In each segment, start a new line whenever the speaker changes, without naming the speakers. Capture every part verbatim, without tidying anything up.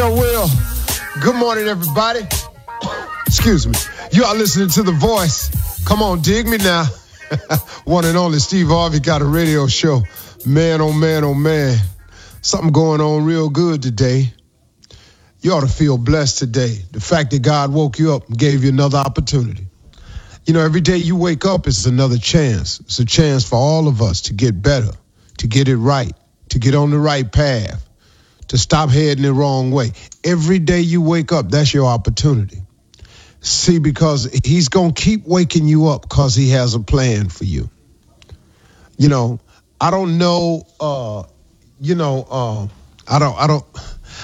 sure will. Good morning, everybody. Excuse me. You are listening to The Voice. Come on, dig me now. One and only Steve Harvey got a radio show. Man, oh man, oh man. Something going on real good today. You ought to feel blessed today. The fact that God woke you up and gave you another opportunity. You know, every day you wake up, it's another chance. It's a chance for all of us to get better, to get it right, to get on the right path, to stop heading the wrong way. Every day you wake up, that's your opportunity. See, because he's going to keep waking you up because he has a plan for you. You know, I don't know, uh, you know, uh, I don't, I don't,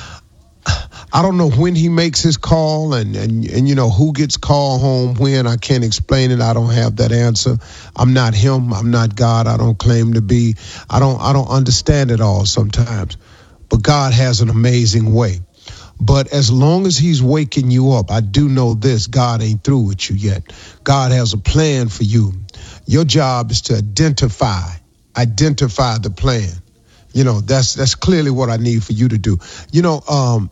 I don't know when he makes his call and, and, and, you know, who gets called home when. I can't explain it. I don't have that answer. I'm not him. I'm not God. I don't claim to be. I don't, I don't understand it all sometimes. But God has an amazing way. But as long as he's waking you up, I do know this, God ain't through with you yet. God has a plan for you. Your job is to identify, identify the plan. You know, that's that's clearly what I need for you to do. You know, um,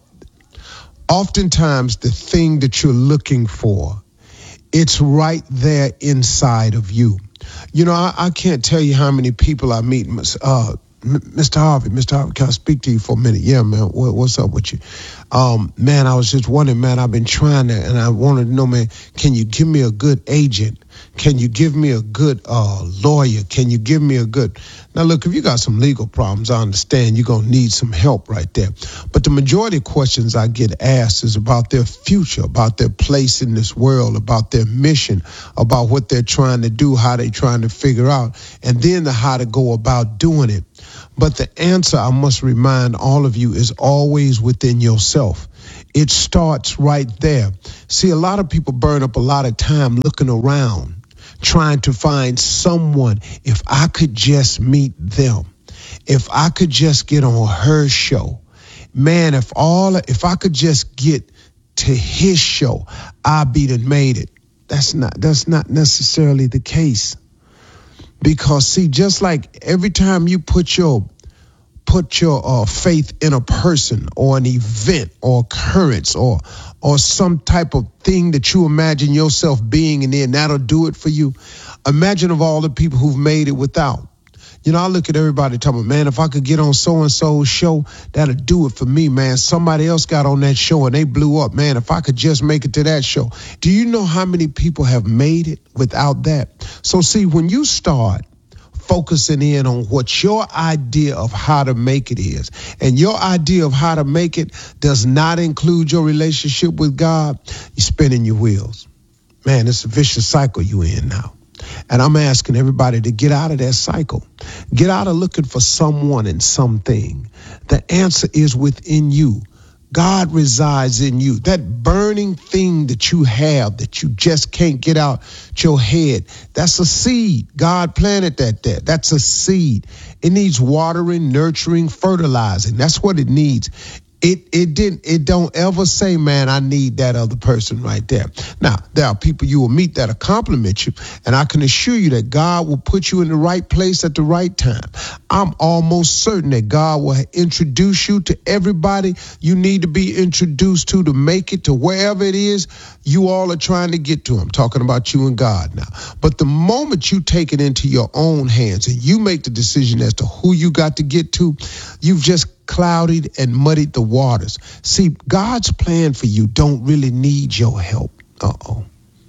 oftentimes the thing that you're looking for, it's right there inside of you. You know, I, I can't tell you how many people I meet, uh, Mister Harvey, Mister Harvey, can I speak to you for a minute? Yeah, man, what, what's up with you? Um, man, I was just wondering, man, I've been trying to, and I wanted to know, man, can you give me a good agent? Can you give me a good uh, lawyer? Can you give me a good... Now, look, if you got some legal problems, I understand you're going to need some help right there. But the majority of questions I get asked is about their future, about their place in this world, about their mission, about what they're trying to do, how they're trying to figure out, and then the how to go about doing it. But the answer, I must remind all of you, is always within yourself. It starts right there. See, a lot of people burn up a lot of time looking around, trying to find someone. If I could just meet them, if I could just get on her show, man, if all, if I could just get to his show, I'd be done made it. That's not, that's not necessarily the case. Because, see, just like every time you put your put your uh, faith in a person or an event or occurrence or or some type of thing that you imagine yourself being, and then that'll do it for you. Imagine of all the people who've made it without. You know, I look at everybody talking about, man, if I could get on so-and-so's show, that'll do it for me, man. Somebody else got on that show and they blew up. Man, if I could just make it to that show. Do you know how many people have made it without that? So, see, when you start focusing in on what your idea of how to make it is, and your idea of how to make it does not include your relationship with God, you're spinning your wheels. Man, it's a vicious cycle you're in now. And I'm asking everybody to get out of that cycle. Get out of looking for someone and something. The answer is within you. God resides in you. That burning thing that you have that you just can't get out your head, that's a seed. God planted that there. That's a seed. It needs watering, nurturing, fertilizing. That's what it needs. It it didn't it don't ever say, man, I need that other person right there. Now, there are people you will meet that'll compliment you, and I can assure you that God will put you in the right place at the right time. I'm almost certain that God will introduce you to everybody you need to be introduced to to make it to wherever it is you all are trying to get to. I'm talking about you and God now. But the moment you take it into your own hands and you make the decision as to who you got to get to, you've just clouded and muddied the waters. See, God's plan for you don't really need your help. Uh-oh.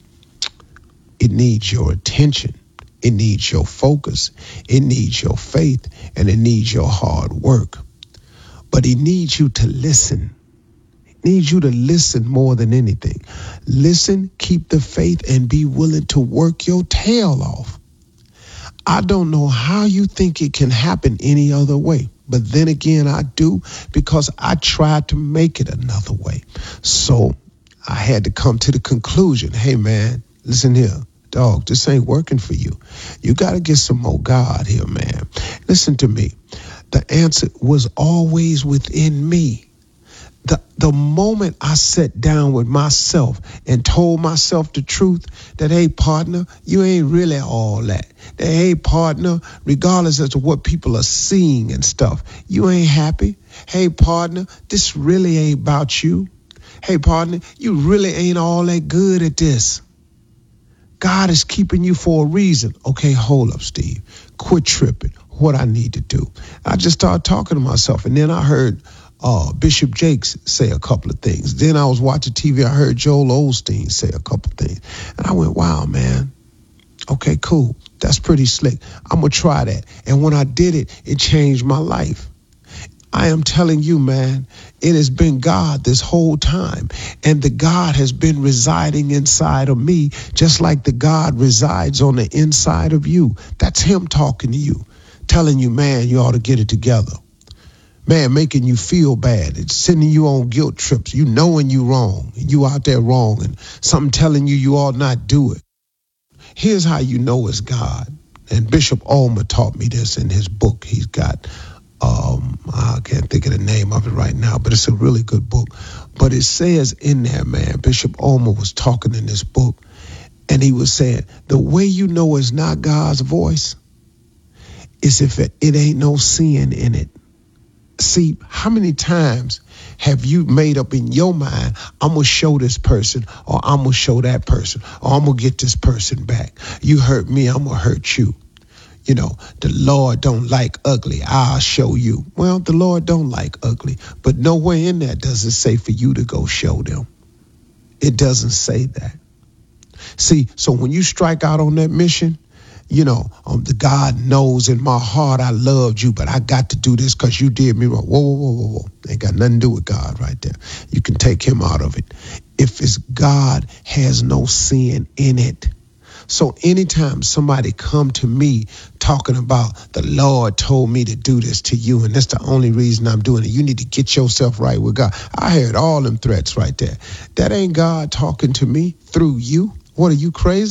It needs your attention. It needs your focus. It needs your faith, and it needs your hard work. But it needs you to listen. It needs you to listen more than anything. Listen, keep the faith, and be willing to work your tail off. I don't know how you think it can happen any other way. But then again, I do, because I tried to make it another way. So I had to come to the conclusion, hey, man, listen here, dog, this ain't working for you. You got to get some more God here, man. Listen to me. The answer was always within me. The, the the moment I sat down with myself and told myself the truth that, hey, partner, you ain't really all that. That, hey, partner, regardless as to what people are seeing and stuff, you ain't happy. Hey, partner, this really ain't about you. Hey, partner, you really ain't all that good at this. God is keeping you for a reason. Okay, hold up, Steve. Quit tripping. What I need to do. I just started talking to myself, and then I heard uh, Bishop Jakes say a couple of things. Then I was watching T V. I heard Joel Osteen say a couple of things. And I went, wow, man. Okay, cool. That's pretty slick. I'm going to try that. And when I did it, it changed my life. I am telling you, man, it has been God this whole time. And the God has been residing inside of me, just like the God resides on the inside of you. That's him talking to you, telling you, man, you ought to get it together. Man, making you feel bad. It's sending you on guilt trips. You knowing you wrong. You out there wrong. And something telling you you ought not do it. Here's how you know it's God. And Bishop Ulmer taught me this in his book. He's got... Um, I can't think of the name of it right now, but it's a really good book. But it says in there, man, Bishop Ulmer was talking in this book, and he was saying, the way you know it's not God's voice is if it, it ain't no sin in it. See, how many times have you made up in your mind, I'm going to show this person, or I'm going to show that person, or I'm going to get this person back. You hurt me, I'm going to hurt you. You know, the Lord don't like ugly. I'll show you. Well, the Lord don't like ugly, but nowhere in there does it say for you to go show them. It doesn't say that. See, so when you strike out on that mission, you know, um, the God knows in my heart I loved you, but I got to do this because you did me wrong. Whoa, whoa, whoa, whoa, whoa. Ain't got nothing to do with God right there. You can take him out of it. If it's God, has no sin in it. So anytime somebody come to me talking about the Lord told me to do this to you, and that's the only reason I'm doing it, you need to get yourself right with God. I heard all them threats right there. That ain't God talking to me through you. What, are you crazy?